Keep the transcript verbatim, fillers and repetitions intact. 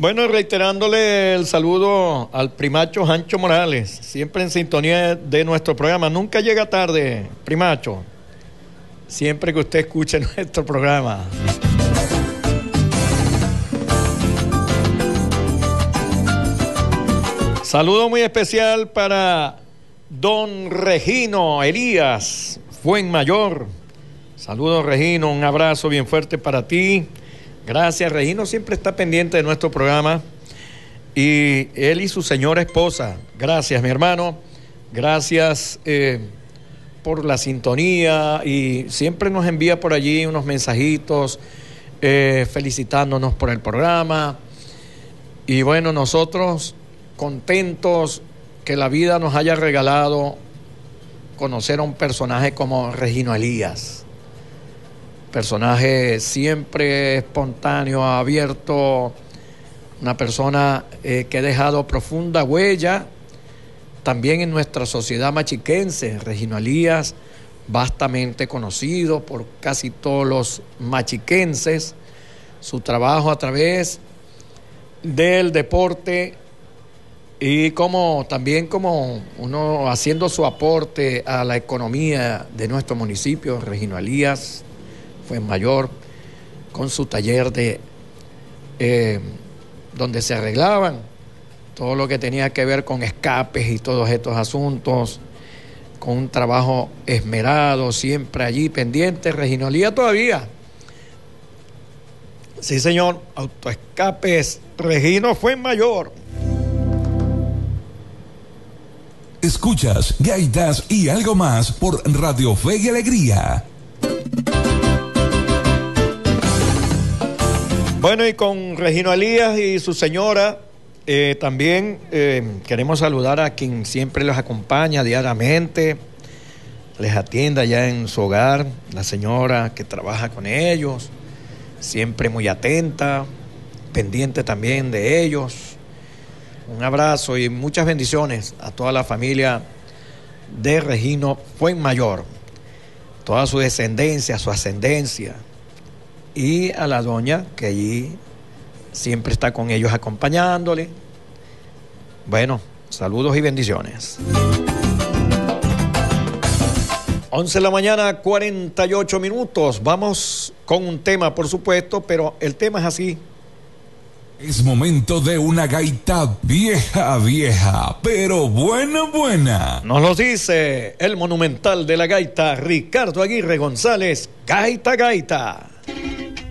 Bueno, reiterándole el saludo al primacho Jancho Morales, siempre en sintonía de nuestro programa. Nunca llega tarde, primacho, siempre que usted escuche nuestro programa. Saludo muy especial para don Regino Elías Fuenmayor. Saludos, Regino, un abrazo bien fuerte para ti. Gracias, Regino siempre está pendiente de nuestro programa. Y él y su señora esposa. Gracias, mi hermano. Gracias eh, por la sintonía. Y siempre nos envía por allí unos mensajitos eh, felicitándonos por el programa. Y bueno, nosotros contentos que la vida nos haya regalado conocer a un personaje como Regino Elías. Personaje siempre espontáneo, abierto, una persona eh, que ha dejado profunda huella también en nuestra sociedad machiquense. Regino Elías, vastamente conocido por casi todos los machiquenses, su trabajo a través del deporte y como también como uno haciendo su aporte a la economía de nuestro municipio. Regino Elías Fuenmayor, con su taller de eh, donde se arreglaban todo lo que tenía que ver con escapes y todos estos asuntos, con un trabajo esmerado, siempre allí pendiente. Regino Elías todavía. Sí, señor, autoescapes, Regino Fuenmayor. Escuchas Gaitas y algo más por Radio Fe y Alegría. Bueno, y con Regino Elías y su señora, eh, también eh, queremos saludar a quien siempre los acompaña diariamente, les atiende allá en su hogar, la señora que trabaja con ellos, siempre muy atenta, pendiente también de ellos. Un abrazo y muchas bendiciones a toda la familia de Regino Fuenmayor, toda su descendencia, su ascendencia, y a la doña que allí siempre está con ellos acompañándole. Bueno, saludos y bendiciones. once de la mañana, cuarenta y ocho minutos. Vamos con un tema, por supuesto, pero el tema es así. Es momento de una gaita vieja, vieja, pero buena, buena. Nos lo dice el monumental de la gaita, Ricardo Aguirre González. Gaita, gaita.